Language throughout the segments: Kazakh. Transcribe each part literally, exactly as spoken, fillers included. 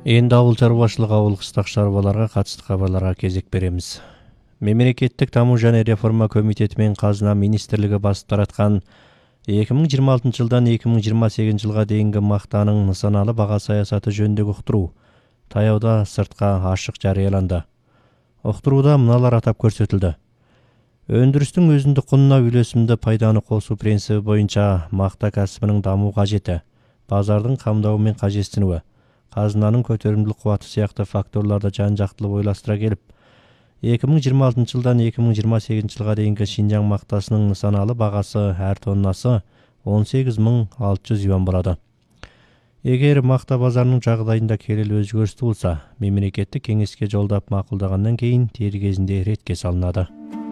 Енді ауыл шаруашылығы ауыл қыстақ шаруаларға қатысты хабарларға кезек береміз. Мемлекеттік даму және реформа комитеті мен Қазына министрлігі басып таратқан екі мың жиырма алтыншы жылдан екі мың жиырма сегізінші жылға дейінгі мақтаның нысаналы баға саясаты жөніндегі ұқтыру таяуда сыртқа ашық жарияланды. Ұқтыруда мыналар атап көрсетілді. Өндірістің өзіндік құнына үйлесімді пайданы қосу принципі бойынша мақта кәсібінің даму қажеті, базардың қамдауы мен қажестінуі, қазынаның көтерімділік қуаты сияқты факторларды жан-жақтылы ойластыра келіп, екі мың жиырма алтыншы жылдан екі мың жиырма сегізінші жылға дейінгі Шинжаң мақтасының нысаналы бағасы әр тоннасы он сегіз мың алты жүз юан болады. Егер мақта базарының жағдайында келелі өзгеріс болса, мемлекеттік кеңеске жолдап мақұлдағаннан кейін дер кезінде ретке салынады.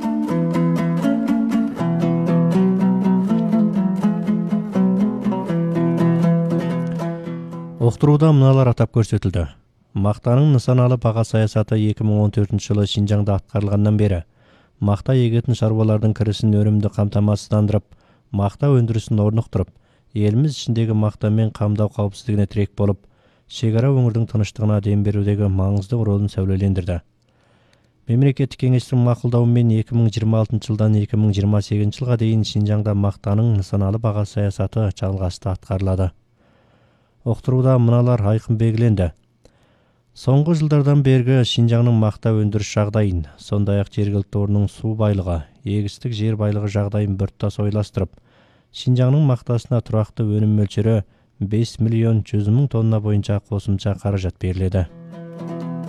Ұқтыруда мыналар атап көрсетілді. Мақтаның нысаналы баға саясаты екі мың он төртінші жылы Шинжаңда атқарылғаннан бері мақта егетін шаруалардың кірісін өнімді қамтамасыздандырып, мақта өндірісін орнықтырып, еліміз ішіндегі мақтамен қамдау қауіпсіздігіне тірек болып, шекара өңірдің тыныштығына дем берудегі маңызды рөлін сәулелендірді. Мемлекеттік кеңестің мақұлдауымен екі мың жиырма алтыншы жылдан екі мың жиырма сегізінші жылға дейін Шинжаңда мақтаның нысаналы баға саясаты жалғасты атқарылады. Ұқтыруда мыналар айқын белгіленді. Соңғы жылдардан бергі Шинжаңның мақта өндіріс жағдайын, сондай-ақ жергілікті орынның су байлығы, егістік жер байлығы жағдайын біртұтас ойластырып, Шинжаңның мақтасына тұрақты өнім мөлшері бес миллион жүз мың тонна бойынша қосымша қаражат беріледі.